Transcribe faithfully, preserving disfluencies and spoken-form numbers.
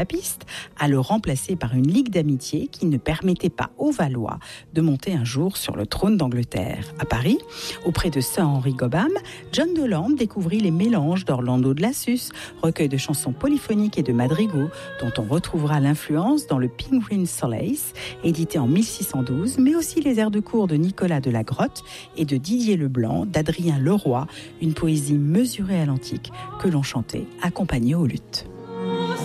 piste, à le remplacer par une ligue d'amitié qui ne permettait pas aux Valois de monter un jour sur le trône d'Angleterre. À Paris, auprès de Sir Henry Cobham, John Doland découvrit les mélanges d'Orlando de Lassus, recueil de chansons polyphoniques et de madrigaux, dont on retrouvera l'influence dans le Penguin Solace, édité en mille six cent douze, mais aussi les airs de cour de Nicolas de la Grotte et de Didier Leblanc, d'Adrien Leroy, une poésie mesurée à l'antique que l'on chantait accompagnée aux luttes.